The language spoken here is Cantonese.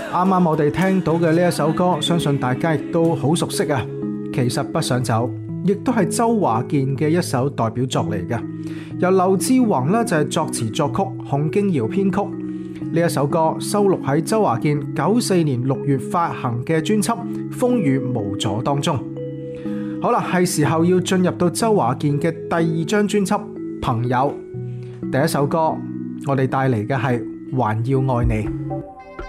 啱啱我哋聽到嘅呢一首歌，相信大家亦都好熟悉啊。其實不想走，亦都係周華健嘅一首代表作嚟嘅。由劉志宏呢就係作詞作曲，洪敬堯編曲。呢一首歌收錄喺周華健94年6月發行嘅專輯《風雨無阻》當中。好啦，係時候要進入到周華健嘅第二張專輯《朋友》。第一首歌我哋帶嚟嘅係《還要愛你》。